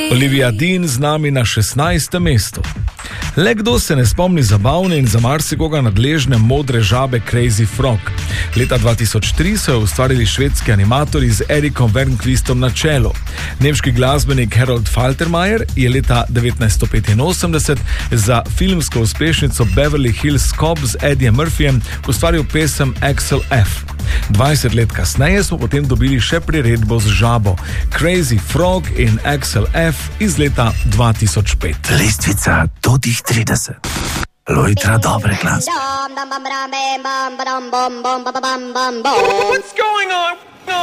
Olivia Dean z nami na 16. mestu. Le kdo se ne spomni zabavne in za marsikoga nadležne modre žabe Crazy Frog. Leta 2003 so jo ustvarili švedski animatorji z Erikom Wernqvistom na čelu. Nemški glasbenik Harold Faltermeyer je leta 1985 za filmsko uspešnico Beverly Hills Cop z Eddijem Murphyjem ustvaril pesem Axel F. 20 let kasneje smo potem dobili še priredbo z žabo Crazy Frog in Axel F iz leta 2005. Lestvica do tih 30. Lojtra dobre glasbe. What's going on?